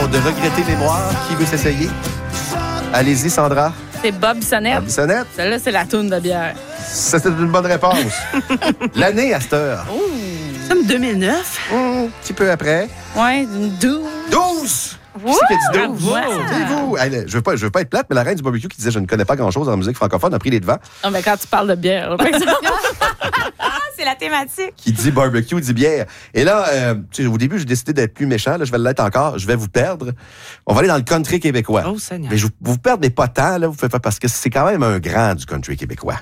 de regretter mémoire. Qui veut s'essayer? Allez-y, Sandra. C'est Bob Bissonnette. Bob Bissonnette. Celle-là, c'est la toune de bière. Ça, c'est une bonne réponse. L'année à cette heure. Comme 2009. Un petit peu après. Ouais, une 12. 12! Qui c'est qui a dit 12? Wow. C'est vous. Hey, je veux pas être plate, mais la reine du barbecue qui disait je ne connais pas grand-chose en musique francophone a pris les devants. Non, mais quand tu parles de bière, par exemple. C'est la thématique. Qui dit barbecue, dit bière. Et là, tu sais, au début, j'ai décidé d'être plus méchant. Là, je vais l'être encore. Je vais vous perdre. On va aller dans le country québécois. Oh, Seigneur. Mais vous perdez pas tant, là, parce que c'est quand même un grand du country québécois.